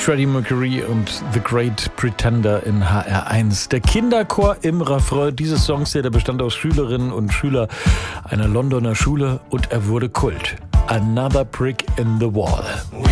Freddie Mercury und The Great Pretender in HR1. Der Kinderchor im Refrain dieses Songs hier, der bestand aus Schülerinnen und Schülern einer Londoner Schule und er wurde Kult. Another Brick in the Wall.